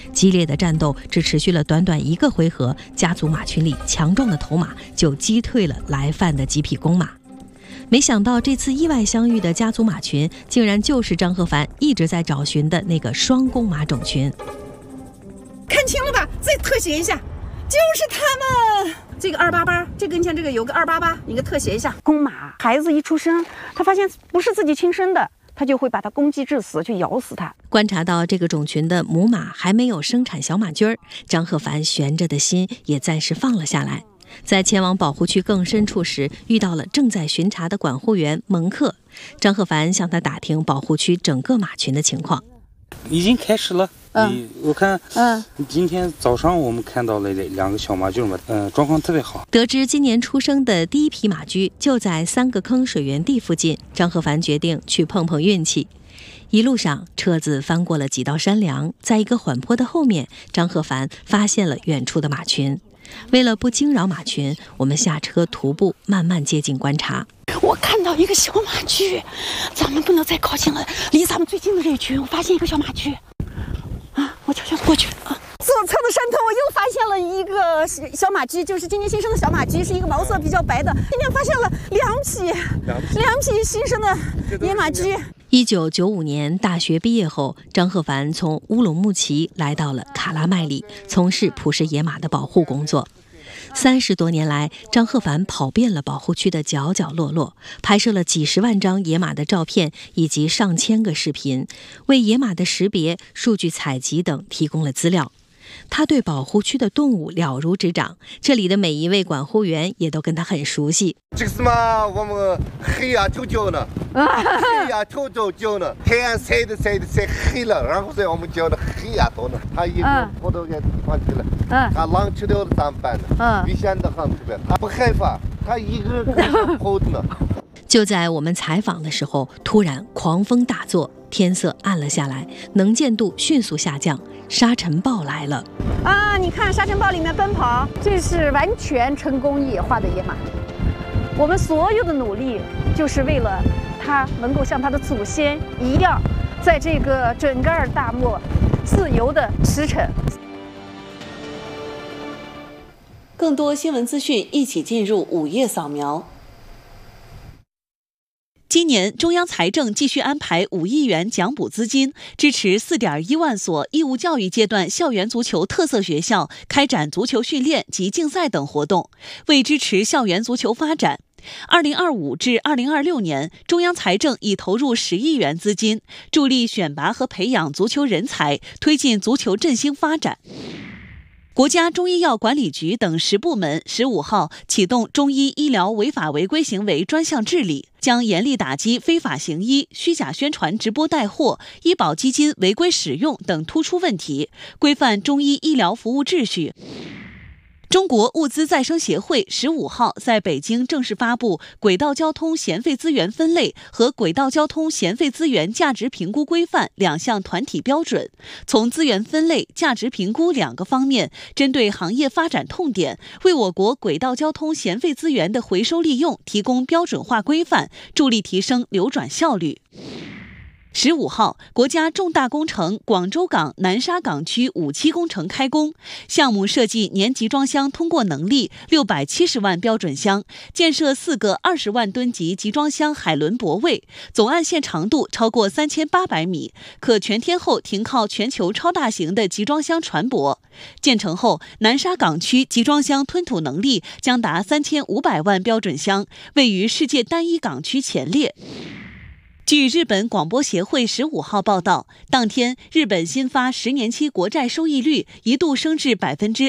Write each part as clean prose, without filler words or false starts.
激烈的战斗只持续了短短1个回合，家族马群里强壮的头马就击退了来犯的几匹公马。没想到这次意外相遇的家族马群，竟然就是张鹤帆一直在找寻的那个双公马种群。 看清了吧？再特写一下，就是他们。这个288，这跟前这个有个288，你给特写一下。公马孩子一出生，他发现不是自己亲生的，他就会把它攻击致死，去咬死它。 观察到这个种群的母马还没有生产小马驹儿，张鹤帆悬着的心也暂时放了下来。在前往保护区更深处时，遇到了正在巡查的管护员蒙克。张鹤帆向他打听保护区整个马群的情况。 已经开始了。我看，今天早上我们看到了2个小马驹嘛，状况特别好。 得知今年出生的第1批马驹就在3个坑水源地附近，张鹤帆决定去碰碰运气。一路上，车子翻过了几道山梁，在一个缓坡的后面，张鹤帆发现了远处的马群。为了不惊扰马群，我们下车徒步慢慢接近观察。 我看到一个小马驹，咱们不能再靠近了，离咱们最近的这一群，我发现一个小马驹。我悄悄过去。左侧的山头，我又发现了一个小马驹，就是今年新生的小马驹，是一个毛色比较白的。今天发现了两匹新生的野马驹。 1995年大学毕业后，张鹤帆从乌鲁木齐来到了卡拉麦里，从事普什野马的保护工作。30多年来，张鹤帆跑遍了保护区的角角落落，拍摄了几十万张野马的照片以及上千个视频，为野马的识别、数据采集等提供了资料。他对保护区的动物了如指掌，这里的每一位管护员也都跟他很熟悉。 这个什么，我们黑呀就叫呢，黑呀就叫呢，太阳晒黑了，然后我们叫的黑呀多呢。他一个坡都给放弃了，他狼吃掉了咋么办呢？危险的很，他不害怕，他一个坡呢。 就在我们采访的时候，突然狂风大作，天色暗了下来，能见度迅速下降，沙尘暴来了。 你看沙尘暴里面奔跑，这是完全成功野化的野马。我们所有的努力，就是为了它能够像它的祖先一样，在这个准噶尔大漠自由的驰骋。 更多新闻资讯，一起进入午夜扫描。今年中央财政继续安排5亿元奖补资金，支持4.1万所义务教育阶段校园足球特色学校开展足球训练及竞赛等活动，为支持校园足球发展。2025至2026年，中央财政已投入10亿元资金，助力选拔和培养足球人才，推进足球振兴发展。国家中医药管理局等10部门15号启动中医医疗违法违规行为专项治理，将严厉打击非法行医、虚假宣传、直播带货、医保基金违规使用等突出问题，规范中医医疗服务秩序。中国物资再生协会15号在北京正式发布轨道交通闲废资源分类和轨道交通闲废资源价值评估规范2项团体标准，从资源分类、价值评估2个方面，针对行业发展痛点，为我国轨道交通闲废资源的回收利用提供标准化规范，助力提升流转效率。15号，国家重大工程广州港南沙港区5期工程开工，项目设计年集装箱通过能力670万标准箱，建设4个20万吨级集装箱海轮泊位，总岸线长度超过3800米，可全天候停靠全球超大型的集装箱船舶。建成后，南沙港区集装箱吞吐能力将达3500万标准箱，位于世界单一港区前列。据日本广播协会15号报道，当天日本新发10年期国债收益率一度升至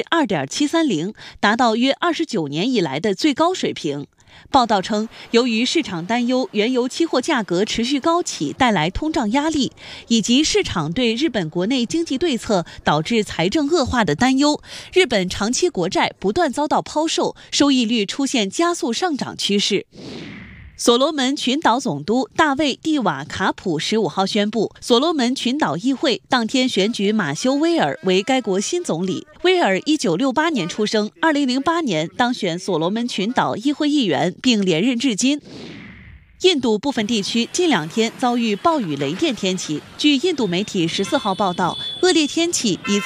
2.730%， 达到约29年以来的最高水平。报道称，由于市场担忧原油期货价格持续高企带来通胀压力，以及市场对日本国内经济对策导致财政恶化的担忧，日本长期国债不断遭到抛售，收益率出现加速上涨趋势。所罗门群岛总督大卫·蒂瓦卡普15号宣布，所罗门群岛议会当天选举马修·威尔为该国新总理。威尔1968年出生，2008年当选所罗门群岛议会议员，并连任至今。印度部分地区近2天遭遇暴雨雷电天气。据印度媒体14号报道，恶劣天气已在